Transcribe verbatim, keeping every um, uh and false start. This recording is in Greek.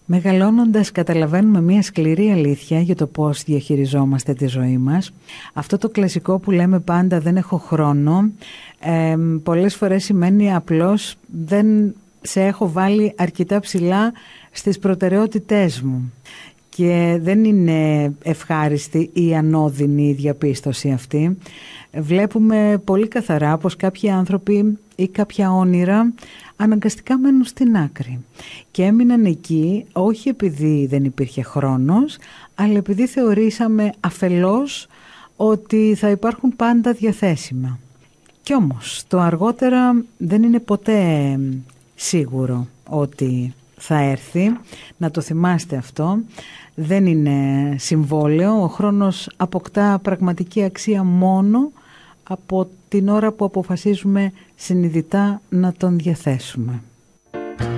Μεγαλώνοντας καταλαβαίνουμε μια σκληρή αλήθεια για το πώς διαχειριζόμαστε τη ζωή μας. Αυτό το κλασικό που λέμε πάντα δεν έχω χρόνο, ε, πολλές φορές σημαίνει απλώς δεν σε έχω βάλει αρκετά ψηλά στις προτεραιότητές μου. Και δεν είναι ευχάριστη ή ανώδυνη η διαπίστωση αυτή. Βλέπουμε πολύ καθαρά πως κάποιοι άνθρωποι ή κάποια όνειρα αναγκαστικά μένουν στην άκρη και έμειναν εκεί όχι επειδή δεν υπήρχε χρόνος, αλλά επειδή θεωρήσαμε αφελώς ότι θα υπάρχουν πάντα διαθέσιμα. Κι όμως το αργότερα δεν είναι ποτέ σίγουρο ότι θα έρθει, να το θυμάστε αυτό. Δεν είναι συμβόλαιο, ο χρόνος αποκτά πραγματική αξία μόνο από την ώρα που αποφασίζουμε συνειδητά να τον διαθέσουμε.